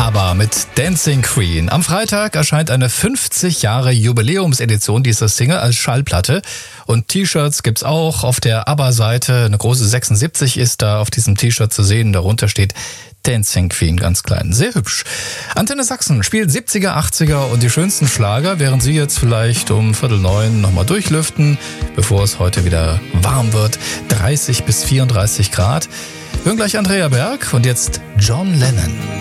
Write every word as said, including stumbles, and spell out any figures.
ABBA mit Dancing Queen. Am Freitag erscheint eine fünfzig Jahre Jubiläumsedition dieser Single als Schallplatte. Und T-Shirts gibt's auch auf der ABBA-Seite. Eine große sechsundsiebzig ist da auf diesem T-Shirt zu sehen. Darunter steht Dancing Queen, ganz klein. Sehr hübsch. Antenne Sachsen spielt siebziger, achtziger und die schönsten Schlager, während Sie jetzt vielleicht um Viertel neun nochmal durchlüften, bevor es heute wieder warm wird. dreißig bis vierunddreißig Grad. Hören gleich Andrea Berg und jetzt John Lennon.